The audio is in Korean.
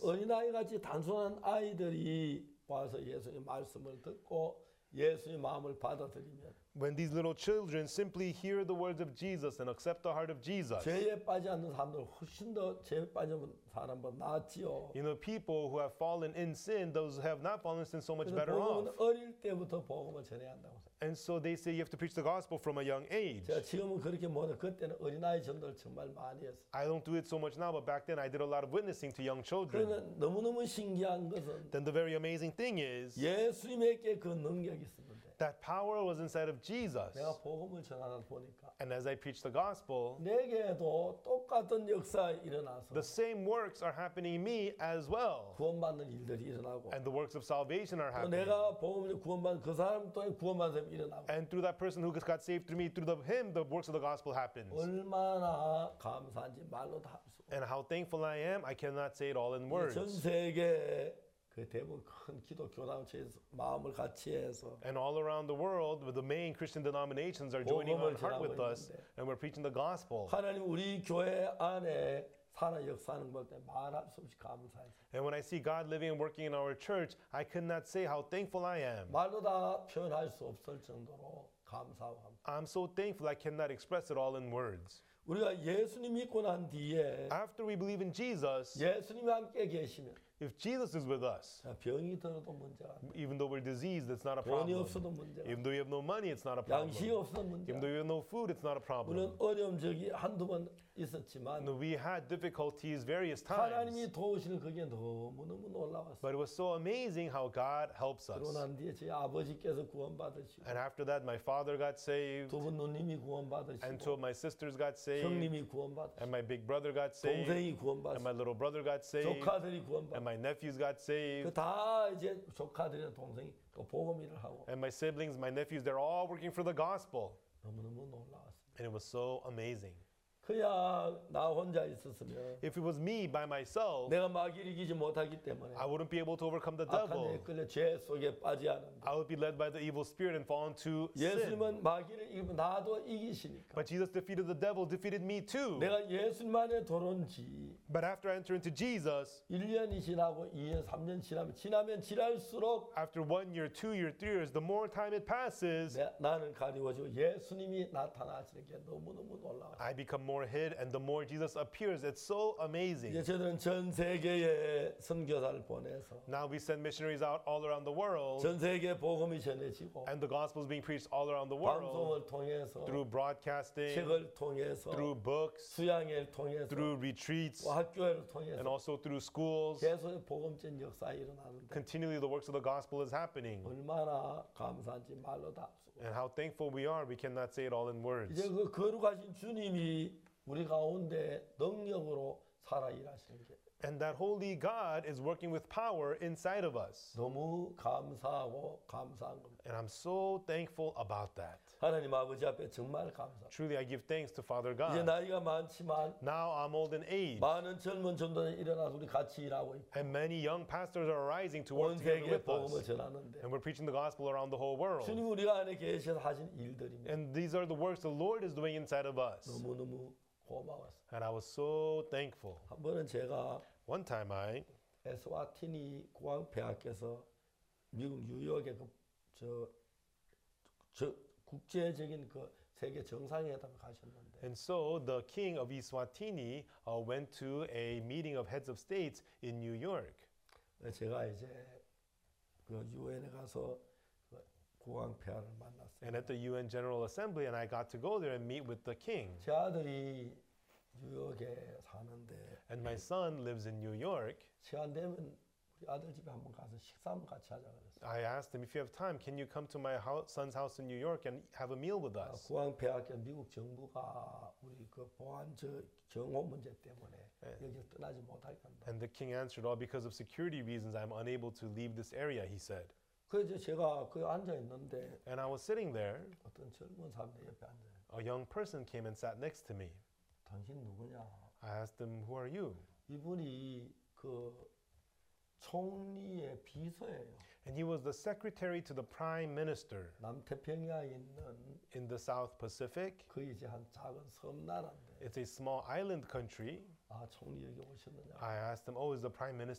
어린아이같이 단순한 아이들이 와서 예수님 말씀을 듣고 예수의 마음을 받아들이면 When these little children simply hear the words of Jesus and accept the heart of Jesus, 죄에 빠지 않는 사람들 훨씬 더 죄에 빠진 사람보다 낫지요. you know, people who have fallen in sin, those who have not fallen in sin, so much 그래서 better 복음은 off. 어릴 때부터 복음을 전해야 한다고 생각해요. And so they say you have to preach the gospel from a young age. 제가 지금은 그렇게 못해. 그때는 어린아이 전도를 정말 많이 했어요. I don't do it so much now, but back then I did a lot of witnessing to young children. 그러면 너무너무 신기한 것은 Then the very amazing thing is 예수님에게 그 능력이 있었는데 that power was inside of Jesus. 내가 복음을 전하다 보니까 And as I preach the gospel, 내게도 똑같은 역사가 일어나서 the same works are happening in me as well. 구원받는 일들이 일어나고 And the works of salvation are 또 happening. 내가 복음을 구원받는 그 사람 또한 구원받는 사람이 일어나고 And through that person who got saved through me, through him, the works of the gospel happens. 얼마나 감사한지 말로 다 할 수 없어요. And how thankful I am, I cannot say it all in 전 words. 세계 그 대부분 큰 기독 교단체에서 마음을 같이 해서 And all around the world, with the main Christian denominations are joining on heart with us, and we're preaching the gospel. 하나님 우리 교회 안에 살아 역사하는 것 때문에 말할 수 없이 감사해요. And when I see God living and working in our church, I could not say how thankful I am. 말로 다 표현할 수 없을 정도로 감사하고 합니다. I'm so thankful I cannot express it all in words. 우리가 예수님 믿고 난 뒤에 After we believe in Jesus, 예수님이 함께 계시면 if Jesus is with us, 병이 들어도 문제가 아니에요. even though we're diseased, it's not a 돈이 problem. 없어도 문제가 Even though we have no money, it's not a 양식이 problem. 없어도 문제가 Even though we have no food, it's not a problem. 물론 어려움 적이 한두 번 있었지만 And we had difficulties various times, 하나님이 도우시는 그게 너무너무 놀라웠어요. but it was so amazing how God helps 그러고 us. 난 뒤에 제 아버지께서 구원받으시고 And after that, my father got saved, 두 분 누님이 and two 구원받으시고 of my sisters got saved, 형님이 구원받으시고 and my big brother got saved, 동생이 and 구원받으시고 my little brother got saved, 조카들이 and 구원받으시고 my nephews got saved, 그 다 이제 조카들이나 동생이 또 복음 일을 하고 and my siblings, my nephews, they're all working for the gospel. 너무너무 놀라웠습니다. And it was so amazing. 그야 나 혼자 있었으면 If it was me by myself, 내가 마귀를 이기지 못하기 때문에 I wouldn't be able to overcome the 악한 데 devil. 끌려 죄 속에 빠지 않는다. I would be led by the evil spirit and fall into sin. 예수님은 마귀를 이기면 나도 이기시니까 But Jesus defeated the devil, defeated me too. 내가 예수님 안에 들어온 지 But after I enter into Jesus, 1년이 지나고 2년, 3년 지나면 지날수록 after 1 year, 2 year, 3 years, the more time it passes, 나는 가리워지고 예수님이 나타나시는 게 너무너무 놀라워요. I become more hid, and the more Jesus appears, it's so amazing. 이제 저들은 전 세계에 선교사를 보내서 Now we send missionaries out all around the world, 전 세계 복음이 전해지고 and the gospel is being preached all around the world 방송을 통해서 through broadcasting, 책을 통해서 through books, 수양회를 통해서 through retreats, 또 학교를 and 통해서 also through schools. 계속 복음전 역사가 일어나는데 Continually, the works of the gospel is happening. 얼마나 감사한지 말로 다 없고 And how thankful we are, we cannot say it all in words. 이제 그 거룩하신 주님이 우리 가운데 능력으로 살아 일하시는 게 And that holy God is working with power inside of us. 너무 감사하고 감사한 겁니다. And I'm so thankful about that. 하나님 아버지 앞에 정말 감사합니다. Truly, I give thanks to Father 이제 God. 나이가 많지만 Now I'm old in age, 많은 젊은 전도자들이 일어나서 우리 같이 일하고 있고 and many young pastors are rising to 온 work together 세계에 with 복음을 us. 전하는데 And we're preaching the gospel around the whole world. 주님 우리가 안에 계셔서 하신 일들입니다. And these are the works the Lord is doing inside of us. 너무너무 고마웠어요. And I was so thankful. 한 번은 제가 One time 에스와티니 국왕폐하께서 미국 뉴욕의 저 국제적인 그 세계 정상회담에 가셨는데 And so the king of Eswatini went to a meeting of heads of states in New York. 제가 이제 그 유엔에 가서 그 국왕폐하를 만났어요. And at the UN General Assembly, and I got to go there and meet with the king. 제 아들이 뉴욕에 사는데 And my son lives in New York. 시간 되면 우리 아들 집에 한번 가서 식사 한번 같이 하자 그랬어요. I asked him, if you have time, can you come to my son's house in New York and have a meal with us? 국왕폐하께 미국 정부가 우리 그 보안 정호 문제 때문에 여기를 떠나지 못할 건데. And the king answered, oh, because of security reasons, I'm unable to leave this area, he said. 그래서 제가 거기 앉아 있는데 And I was sitting there. 어떤 젊은 사람 내 옆에 앉아요. A young person came and sat next to me. 당신 누구냐? I asked him, who are you? 이분이 그 총리의 비서예요. And he was the secretary to the prime minister 남태평양에 있는 in the South Pacific. 그 이제 한 작은 섬나라인데 It's a small island country. 아 총리 여기 오셨느냐? I asked him, oh, is the prime minister